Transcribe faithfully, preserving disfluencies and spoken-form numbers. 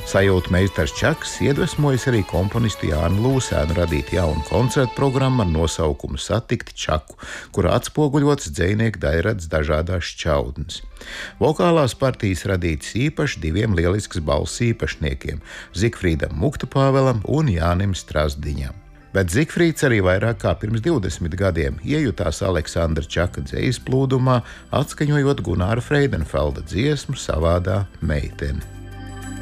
Sajūta meistars Čaks iedvesmojas arī komponistu Jāni Lūsēnu radīt jaunu koncertu programmu ar nosaukumu Satikt Čaku, kurā atspoguļots dzejnieku daļradas dažādās šķautnes. Vokālās partijas radītas īpaši diviem lieliskas balss īpašniekiem – Zigfrīdam Muktupāvelam un Jānim Strasdiņam. Bet Zigfrīds arī vairāk kā pirms divdesmit gadiem iejutās Aleksandra Čaka dzejas plūdumā, atskaņojot Gunāra Freidenfelda dziesmu Savādā meitene.